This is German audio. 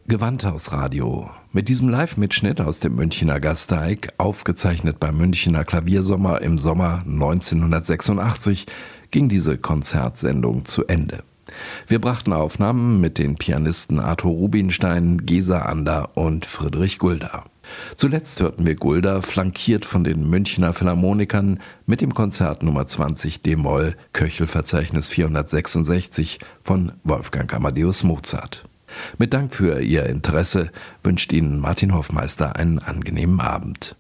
Gewandhausradio. Mit diesem Live-Mitschnitt aus dem Münchner Gasteig, aufgezeichnet beim Münchner Klaviersommer im Sommer 1986, ging diese Konzertsendung zu Ende. Wir brachten Aufnahmen mit den Pianisten Arthur Rubinstein, Gesa Ander und Friedrich Gulda. Zuletzt hörten wir Gulda, flankiert von den Münchner Philharmonikern, mit dem Konzert Nummer 20 d-Moll, Köchelverzeichnis 466 von Wolfgang Amadeus Mozart. Mit Dank für Ihr Interesse wünscht Ihnen Martin Hoffmeister einen angenehmen Abend.